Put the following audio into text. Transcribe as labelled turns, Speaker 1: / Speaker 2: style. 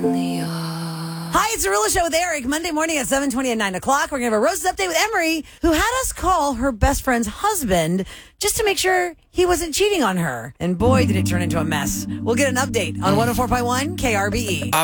Speaker 1: Hi, it's the Rula Show with Eric. Monday morning at 7:20 and 9 o'clock. We're going to have a Roses update with Emery, who had us call her best friend's husband just to make sure he wasn't cheating on her. And boy, did it turn into a mess. We'll get an update on 104.1 KRBE.